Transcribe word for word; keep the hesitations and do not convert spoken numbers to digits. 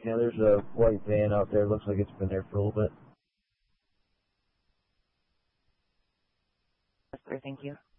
Yeah, there's a white van out there. Looks like it's been there for a little bit. That's great, thank you.